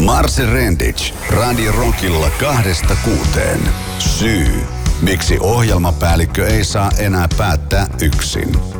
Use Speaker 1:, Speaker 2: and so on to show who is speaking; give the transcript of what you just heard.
Speaker 1: Marse Rendic, Radio Rockilla 2-6. Syy, miksi ohjelmapäällikkö ei saa enää päättää yksin.